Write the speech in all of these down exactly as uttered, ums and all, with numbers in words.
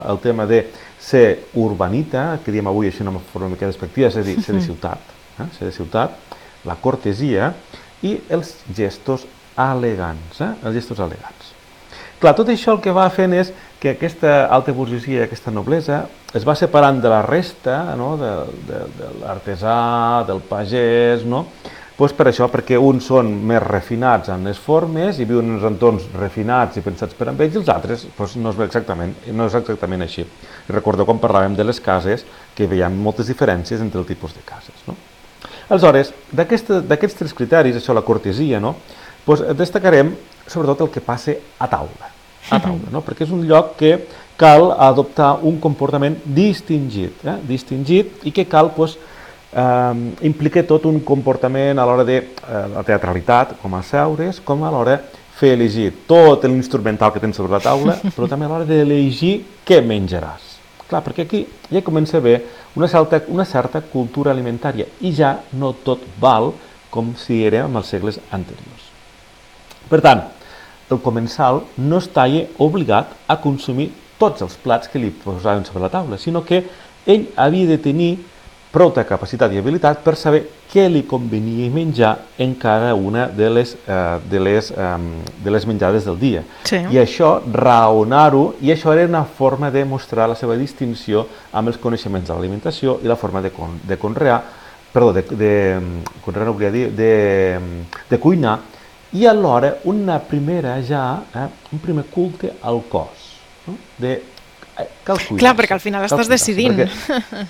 el tema de ser urbanita, que diem avui així d'una forma una mica despectiva, és a dir, ser de ciutat, eh? ser de ciutat, la cortesia i els gestos elegants, eh? els gestos elegants. Clar, tot això el que va fent és que aquesta alta burgesia, aquesta noblesa, es va separant de la resta, no? de, de, de l'artesà, del pagès, no? Pues per això, perquè uns són més refinats en les formes i viuen en uns entorns refinats i pensats per a ells, i els altres pues, no, és exactament, no és exactament així. Recordeu quan parlàvem de les cases que veiem moltes diferències entre el tipus de cases. No? Aleshores, d'aquests tres criteris, això la cortesia, no? Pues destacarem sobretot el que passa a taula, a taula, no? Perquè és un lloc que cal adoptar un comportament distingit, eh? distingit i que cal pues, eh, implica tot un comportament a l'hora de eh, la teatralitat, com a seure's, com a l'hora fer elegir tot l'instrumental que tens sobre la taula, però també a l'hora d'elegir què menjaràs. Clar, perquè aquí ja comença a haver una certa, una certa cultura alimentària i ja no tot val com si era en els segles anteriors. Per tant, el comensal no estava obligat a consumir tots els plats que li posaven sobre la taula, sinó que ell havia de tenir prou capacitat i habilitat per saber què li convenia menjar en cada una de les, eh, de les, eh, de les menjades del dia. Sí. I això, raonar-ho, i això era una forma de mostrar la seva distinció amb els coneixements de l'alimentació i la forma de, con, de conrear, perdó, de, de, conrear no volia dir, de, de cuinar, i alhora una primera ja, eh, un primer culte al cos, no? De, eh, cal cuidar-se. Clar, perquè al final estàs decidint. Perquè,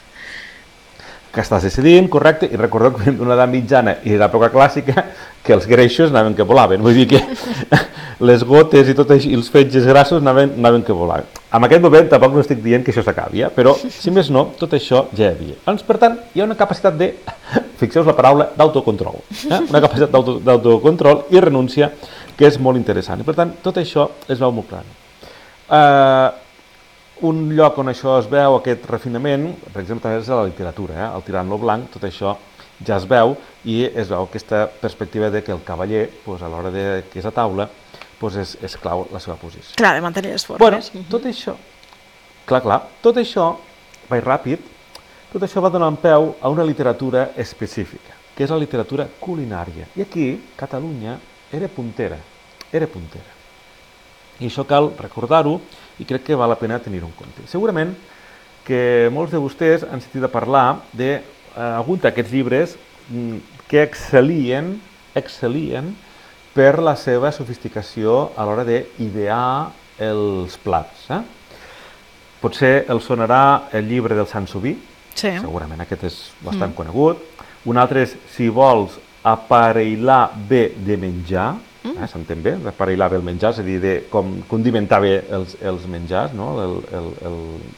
que estàs decidint, correcte, i recordeu que d'una edat mitjana i l'època clàssica que els greixos anaven que volaven, vull dir que les gotes i tot això, i els fetges grassos anaven, anaven que volaven. En aquest moment tampoc no estic dient que això s'acabi, eh? Però si més no, tot això ja hi havia. Doncs, per tant, hi ha una capacitat de, fixeu-vos la paraula, d'autocontrol, eh? Una capacitat d'autocontrol i renúncia que és molt interessant. I per tant, tot això es veu molt clar. Eh... Un lloc on això es veu, aquest refinament, per exemple, també és a la literatura, eh? El tirant lo blanc, tot això ja es veu i es veu aquesta perspectiva de que el cavaller, pues, a l'hora de que és a taula, pues, és, és clau la seva posició. Clar, de mantenir les formes. Bueno, tot això, clar, clar, tot això, vaig ràpid, tot això va donant peu a una literatura específica, que és la literatura culinària. I aquí, Catalunya era puntera, era puntera. I això cal recordar-ho i crec que val la pena tenir-ho en compte. Segurament que molts de vostès han sentit a parlar d'algun eh, d'aquests llibres que excel·lien, excel·lien per la seva sofisticació a l'hora d'idear els plats. Eh? Potser els sonarà el llibre del Sansoví, sí. Segurament aquest és bastant mm. conegut. Un altre és, si vols aparellar bé de menjar, Eh, s'entén bé, d'aparellar bé el menjar, és a dir, de com condimentar bé els, els menjars, no? el, el, el,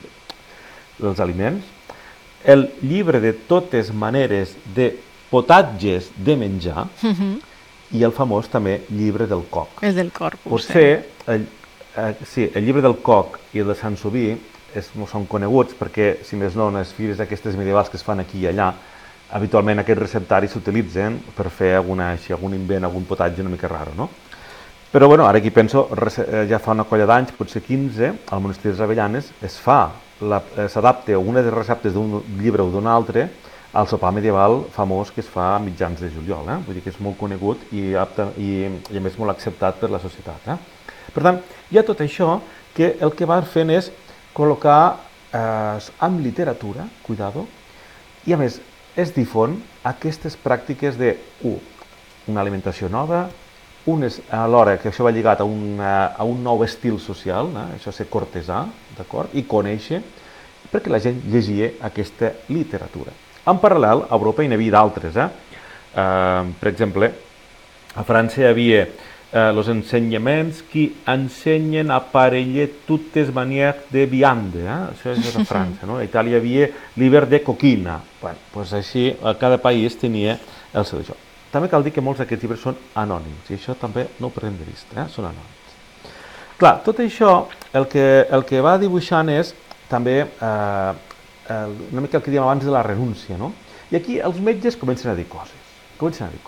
els aliments. El llibre de totes maneres de potatges de menjar Uh-huh. i el famós també llibre del coc. El del corpus. Potser, el, eh, sí, el llibre del coc i el de Sansoví és, són coneguts perquè, si més no, en les fires aquestes medievals que es fan aquí i allà, habitualment aquests receptaris s'utilitzen per fer alguna, així, algun invent, algun potatge una mica raro, no? Però bueno, ara aquí penso, ja fa una colla d'anys, potser quinze, al monestir de les Avellanes es fa, s'adapta una de les receptes d'un llibre o d'un altre al sopar medieval famós que es fa a mitjans de juliol, eh? Vull dir que és molt conegut i, apte, i, i a més molt acceptat per la societat. Eh? Per tant, hi ha tot això que el que van fent és col·locar eh, amb literatura, cuidado, i a més es difon aquestes pràctiques de, u, una alimentació nova, unes, alhora que això va lligat a, una, a un nou estil social, eh? Això ser cortesà, d'acord, i conèixer, perquè la gent llegia aquesta literatura. En paral·lel, a Europa hi havia d'altres. Eh? Eh, per exemple, a França hi havia els eh, ensenyaments que ensenyen a aparellar totes maneres de viande, eh? Això és a França, no? A Itàlia hi havia llibre de coquina. Bueno, doncs així, cada país tenia el seu joc. També cal dir que molts d'aquests llibres són anònims, i això també no ho perdem de vista, eh? Són anònims. Clar, tot això el que, el que va dibuixant és també eh, una mica el que dèiem abans de la renúncia, no? I aquí els metges comencen a dir coses, comencen a dir coses.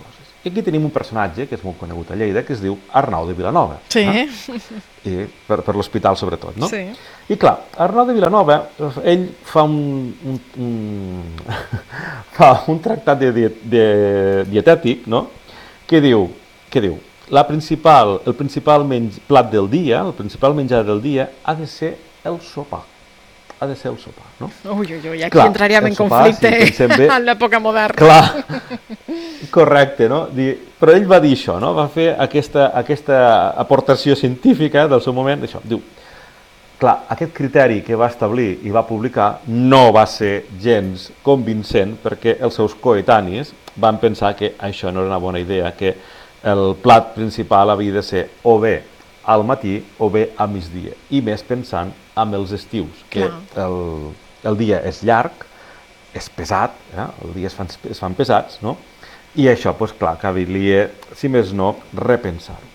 I aquí tenim un personatge que és molt conegut a Lleida, que es diu Arnau de Vilanova. Sí. Eh? I per, per l'hospital, sobretot, no? Sí. I clar, Arnau de Vilanova, ell fa un, un, un, fa un tractat de, de, de dietètic, no? Que diu, que diu, la principal, el principal menj, plat del dia, el principal menjar del dia ha de ser el sopar. Ha de ser el sopar, no? Ui, ui, ui, aquí clar, entraríem en sopar, conflicte si bé, en l'època moderna. Clar, correcte, no? Però ell va dir això, no? Va fer aquesta, aquesta aportació científica del seu moment, això, diu, clar, aquest criteri que va establir i va publicar no va ser gens convincent perquè els seus coetanis van pensar que això no era una bona idea, que el plat principal havia de ser o bé al matí o bé a migdia, i més pensant en els estius, que el, el dia és llarg, és pesat, eh? El dia es fan, es fan pesats, no? I això, doncs clar, calia, si més no, repensar-ho.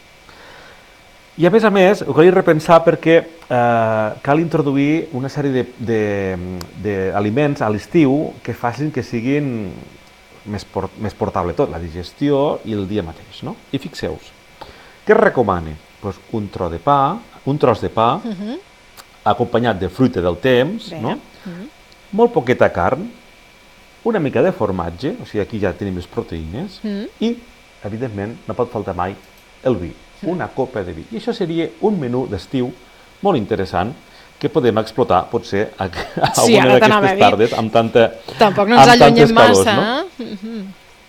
I a més a més, ho calia repensar perquè eh, cal introduir una sèrie d'aliments a l'estiu que facin que siguin més, port, més portable tot, la digestió i el dia mateix, no? I fixeu-vos, què es recomana? Pues un tros de pa, un tros de pa, uh -huh. acompanyat de fruita del temps, Bé. no? Uh -huh. Molt poqueta carn, una mica de formatge, o sigui, aquí ja tenim les proteïnes, uh -huh. i, evidentment, no pot faltar mai el vi, una copa de vi. I això seria un menú d'estiu molt interessant que podem explotar, potser, a, a sí, alguna d'aquestes tardes amb tanta Tampoc no ens allunyem massa, no? eh? Uh -huh.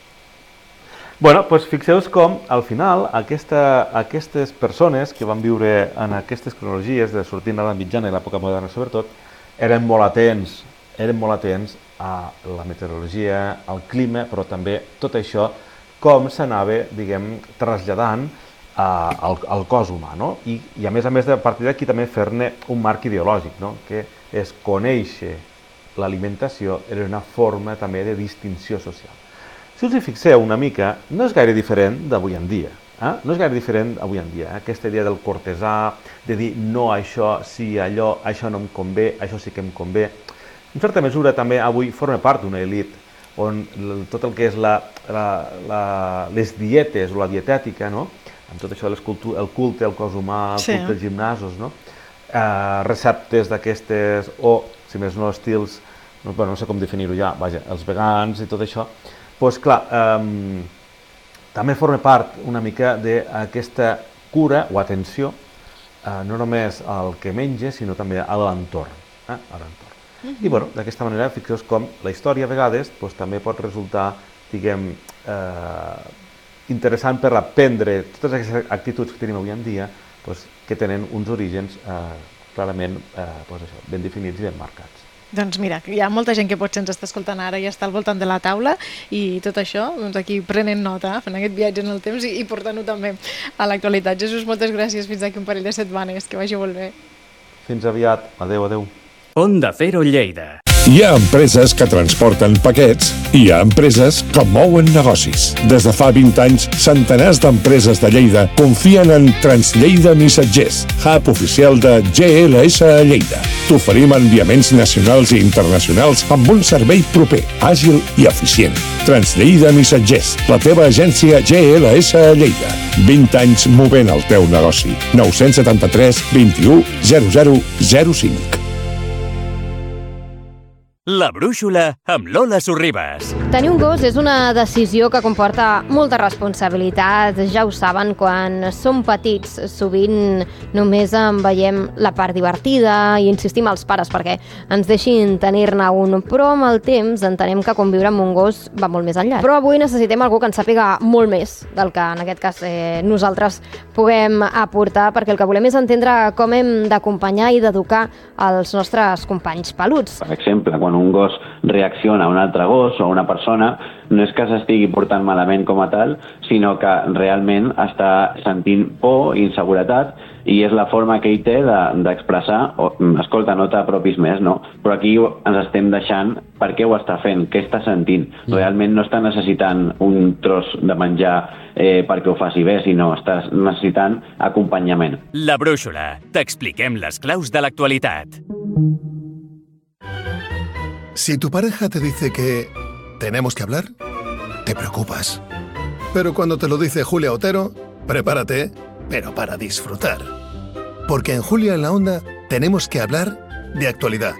Bueno, doncs fixeu-vos com, al final, aquesta, aquestes persones que van viure en aquestes cronologies de sortint a la mitjana i l'època moderna, sobretot, eren molt atents, eren molt atents a la meteorologia, al clima, però també tot això, com s'anava, diguem, traslladant a, al, al cos humà, no? I, I a més a més, a partir d'aquí també fer-ne un marc ideològic, no? Que és conèixer l'alimentació era una forma també de distinció social. Si us hi fixeu una mica, no és gaire diferent d'avui en dia. Eh? No és gaire diferent avui en dia. Eh? Aquesta idea del cortesà, de dir no això, sí allò, això no em convé, això sí que em convé. En certa mesura també avui forma part d'una elit on tot el que és la, la, la, les dietes o la dietètica, no? Amb tot això del el culte al cos humà, el sí. culte als gimnasos, no? Eh, receptes d'aquestes, o si més no estils, no, bueno, no sé com definir-ho ja, vaja, els vegans i tot això, doncs clar, eh, també forma part una mica d'aquesta cura o atenció, eh, no només al que menja, sinó també a l'entorn. Eh? A l'entorn. Uh-huh. I bueno, d'aquesta manera, fixeu-vos com la història a vegades doncs, també pot resultar, diguem, eh, interessant per aprendre totes aquestes actituds que tenim avui en dia, doncs, que tenen uns orígens eh, clarament eh, doncs això, ben definits i ben marcats. Doncs mira, hi ha molta gent que potser ens està escoltant ara i està al voltant de la taula i tot això, doncs aquí prenent nota, fent aquest viatge en el temps i, i portant-ho també a l'actualitat. Jesús, moltes gràcies, fins aquí un parell de setmanes, que vagi molt bé. Fins aviat, adeu, adeu. Onda Cero Lleida. Hi ha empreses que transporten paquets i hi ha empreses que mouen negocis. Des de fa vint anys, centenars d'empreses de Lleida confien en Translleida Missatgers, hub oficial de G L S a Lleida. T'oferim enviaments nacionals i internacionals amb un servei proper, àgil i eficient. Translleida Missatgers, la teva agència G L S a Lleida. vint anys movent el teu negoci. nou set tres, vint u, zero zero zero cinc. La Brúixola amb Lola Sorribas. Tenir un gos és una decisió que comporta molta responsabilitat. Ja ho saben, quan som petits sovint només en veiem la part divertida i insistim als pares perquè ens deixin tenir-ne un, però amb el temps entenem que conviure amb un gos va molt més enllà. Però avui necessitem algú que ens sàpiga molt més del que en aquest cas eh, nosaltres puguem aportar, perquè el que volem és entendre com hem d'acompanyar i d'educar els nostres companys peluts. Per exemple, quan un gos reacciona a un altre gos o a una persona, no és que s'estigui portant malament com a tal, sinó que realment està sentint por i inseguretat i és la forma que ell té d'expressar, de, escolta, no t'apropis més, no? Però aquí ens estem deixant per què ho està fent, què està sentint. Realment no està necessitant un tros de menjar eh, perquè ho faci bé, sinó està necessitant acompanyament. La Brúixola. T'expliquem les claus de l'actualitat. Si tu pareja te dice que tenemos que hablar, te preocupas. Pero cuando te lo dice Julia Otero, prepárate, pero para disfrutar. Porque en Julia en la Onda tenemos que hablar de actualidad,